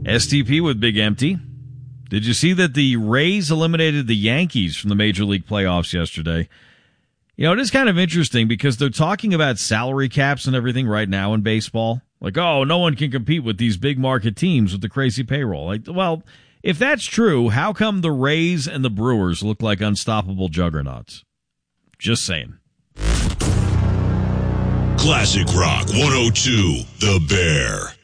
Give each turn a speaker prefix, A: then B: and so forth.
A: STP with Big Empty. Did you see that the Rays eliminated the Yankees from the Major League playoffs yesterday? You know, it is kind of interesting because they're talking about salary caps and everything right now in baseball. Like, oh, no one can compete with these big market teams with the crazy payroll. Like, well, if that's true, how come the Rays and the Brewers look like unstoppable juggernauts? Just saying.
B: Classic Rock 102, The Bear.